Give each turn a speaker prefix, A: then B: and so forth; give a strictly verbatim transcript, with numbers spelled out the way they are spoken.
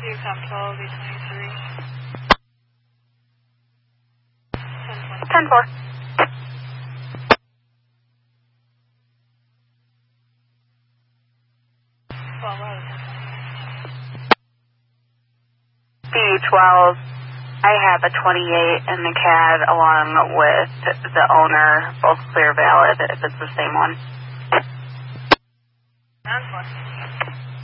A: You come twelve, B twenty-three.
B: ten four.
A: twelve out of
B: B twelve. I have a twenty-eight in the C A D along with the owner, both clear valid if it's the same one.
A: ten four.